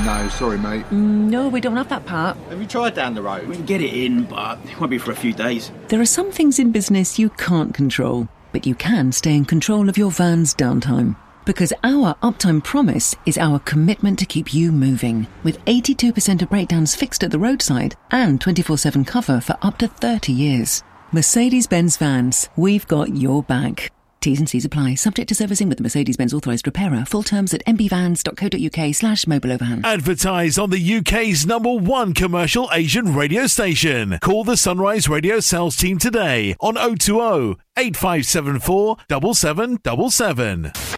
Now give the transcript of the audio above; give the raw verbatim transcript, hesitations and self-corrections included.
no, sorry, mate. Mm, no, we don't have that part. Have you tried down the road? We can get it in, but it won't be for a few days. There are some things in business you can't control, but you can stay in control of your van's downtime. Because our uptime promise is our commitment to keep you moving, with eighty-two percent of breakdowns fixed at the roadside and twenty-four seven cover for up to thirty years. Mercedes-Benz Vans, we've got your back. T's and C's apply, subject to servicing with the Mercedes-Benz authorised repairer. Full terms at m b vans dot co dot u k slash mobilovan. Advertise on the U K's number one commercial Asian radio station. Call the Sunrise Radio sales team today on oh two oh, eight five seven four, seven seven seven seven.